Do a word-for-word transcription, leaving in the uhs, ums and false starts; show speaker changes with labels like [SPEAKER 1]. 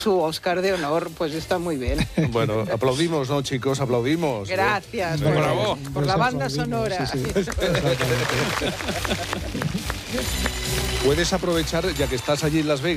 [SPEAKER 1] su Oscar de honor, pues está muy bien.
[SPEAKER 2] Bueno, aplaudimos, ¿no, chicos? Aplaudimos.
[SPEAKER 1] Gracias
[SPEAKER 2] ¿eh?
[SPEAKER 1] por,
[SPEAKER 2] Bravo.
[SPEAKER 1] por la banda sonora.
[SPEAKER 3] Sí, sí.
[SPEAKER 2] Puedes aprovechar, ya que estás allí en Las Vegas,